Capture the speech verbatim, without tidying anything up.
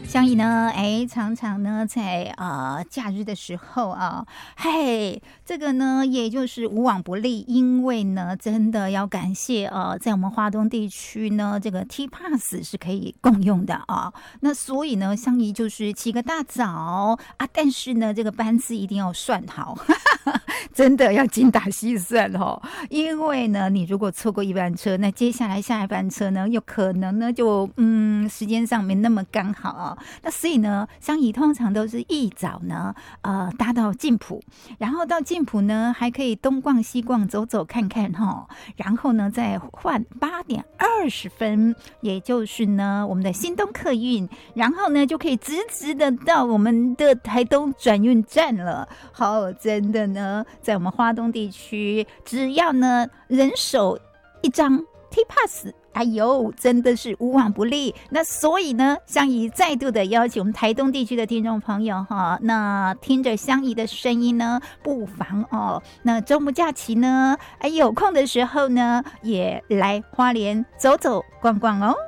香怡呢，哎，常常呢在呃假日的时候啊，嘿，这个呢也就是无往不利，因为呢真的要感谢呃，在我们花东地区呢，这个 T Pass 是可以共用的啊。那所以呢，香怡就是起个大早啊，但是呢这个班次一定要算好，真的要精打细算哦，因为呢你如果错过一班车，那接下来下一班车呢，有可能呢就嗯时间上没那么刚好啊。那所以呢，香怡通常都是一早呢，呃，搭到静浦，然后到静浦呢，还可以东逛西逛，走走看看哈，然后呢，再换八点二十分，也就是呢，我们的新东客运，然后呢，就可以直直的到我们的台东转运站了。好，真的呢，在我们花东地区，只要呢人手一张 T Pass。哎呦，真的是无往不利。那所以呢，香怡再度的邀请我们台东地区的听众朋友哈，那听着香怡的声音呢，不妨哦，那周末假期呢，哎有空的时候呢，也来花莲走走逛逛哦。